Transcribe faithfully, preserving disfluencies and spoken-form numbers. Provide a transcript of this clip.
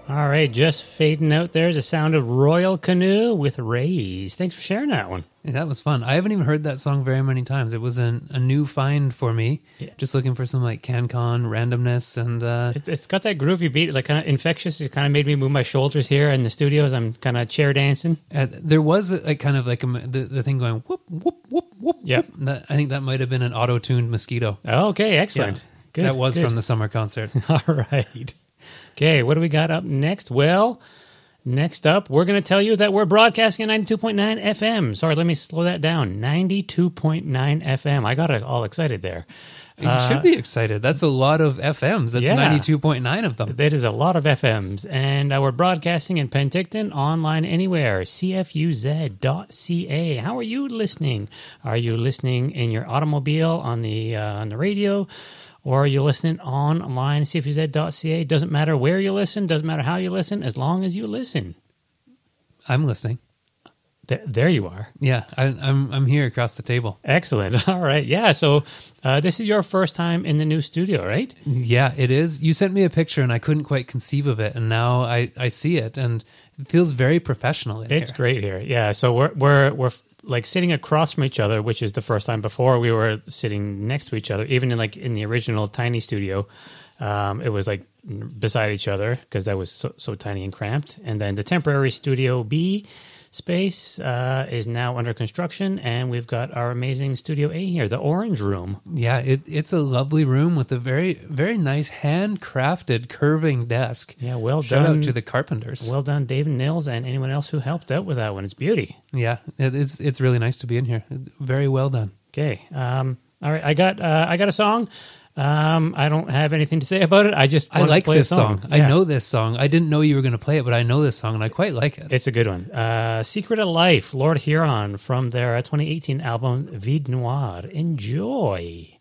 All right, just fading out there is a sound of Royal Canoe with Rays. Thanks for sharing that one. Yeah, that was fun. I haven't even heard that song very many times. It was an, a new find for me. Yeah. Just looking for some like CanCon randomness, and uh, it, it's got that groovy beat, like kind of infectious. It kind of made me move my shoulders here in the studio as I'm kind of chair dancing. Uh, there was a, a kind of like a, the the thing going whoop whoop whoop whoop. Yeah, that, I think that might have been an auto-tuned mosquito. Oh, okay, excellent. Yeah, good. That was good. from the summer concert. All right. Okay, what do we got up next? Well, next up, we're going to tell you that we're broadcasting at ninety-two point nine F M. Sorry, let me slow that down. ninety-two point nine F M. I got all excited there. You uh, should be excited. That's a lot of F Ms. That's yeah, ninety-two point nine of them. That is a lot of F Ms. And uh, we're broadcasting in Penticton, online anywhere, c f u z dot c a. How are you listening? Are you listening in your automobile, on the uh, on the radio? Or are you listening online, c f u z dot c a? Doesn't matter where you listen, doesn't matter how you listen, as long as you listen. I'm listening. Th- there you are. Yeah, I, I'm I'm here across the table. Excellent. All right. Yeah, so uh, this is your first time in the new studio, right? Yeah, it is. You sent me a picture, and I couldn't quite conceive of it, and now I, I see it, and it feels very professional in It's here. great here. Yeah, so we're we're we're... like sitting across from each other, which is the first time. Before we were sitting next to each other, even in like in the original tiny studio, um, it was like beside each other because that was so, so tiny and cramped. And then the temporary Studio B space uh, is now under construction, and we've got our amazing Studio A here, the Orange Room. Yeah, it, it's a lovely room with a very, very nice handcrafted curving desk. Yeah, well Shout done. out to the carpenters. Well done, David Nils, and anyone else who helped out with that one. It's beauty. Yeah, it is, it's really nice to be in here. Very well done. Okay. Um, all right, I got uh, I got a song. Um, I don't have anything to say about it. I just I like to play this a song. song. Yeah. I know this song. I didn't know you were going to play it, but I know this song, and I quite like it. It's a good one. Uh, Secret of Life, Lord Huron, from their twenty eighteen album Vide Noir. Enjoy.